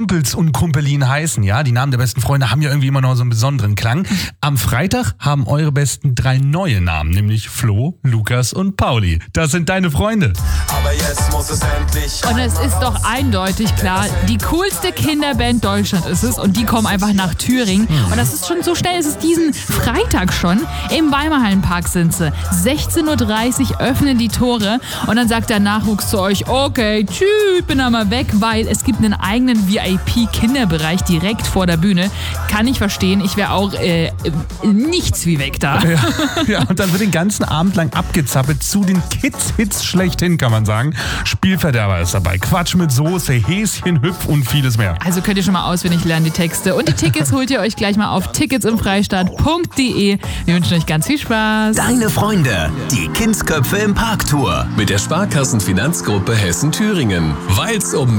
Kumpels und Kumpelin heißen, ja. Die Namen der besten Freunde haben ja irgendwie immer noch so einen besonderen Klang. Am Freitag haben eure besten 3 neue Namen, nämlich Flo, Lukas und Pauli. Das sind deine Freunde. Aber jetzt muss es endlich. Und es ist doch eindeutig klar, die coolste Kinderband Deutschland ist es und die kommen einfach nach Thüringen. Und das ist schon so schnell, es ist diesen Freitag schon. Im Weimarhallenpark sind sie. 16:30 Uhr öffnen die Tore und dann sagt der Nachwuchs zu euch, okay, tschüss, bin da mal weg, weil es gibt einen eigenen VIP-Kinderbereich direkt vor der Bühne. Kann ich verstehen, ich wäre auch nichts wie weg da. Ja, und dann wird den ganzen Abend lang abgezappelt zu den Kids-Hits schlechthin, kann man sagen. Spielverderber ist dabei, Quatsch mit Soße, Häschen, Hüpf und vieles mehr. Also könnt ihr schon mal auswendig lernen, die Texte. Und die Tickets holt ihr euch gleich mal auf ticketsimfreistaat.de. Wir wünschen euch ganz viel Spaß. Deine Freunde, die Kindsköpfe im Parktour. Mit der Sparkassenfinanzgruppe Hessen-Thüringen. Weil's um